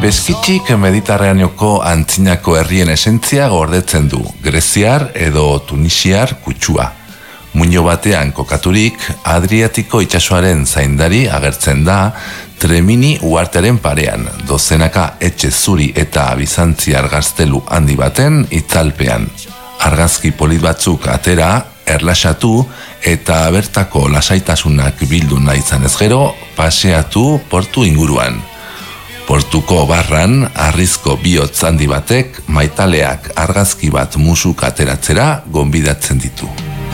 Beskitxik Mediterraneoko antzinako herrien esentzia gordetzen du, greziar edo tunisiar kutsua. Muino batean kokaturik, Adriatiko itsasoaren zaindari agertzen da, Tremini uhartearen parean, dozenaka etxe zuri eta bizantziar gaztelu handi baten itzalpean. Argazki polit batzuk atera, erlaxatu eta bertako lasaitasunak bildu nahi izanez gero, paseatu portu inguruan. Portuko barran, harrizko bihotz handi batek, maitaleak argazki bat musuk ateratzera gonbidatzen ditu.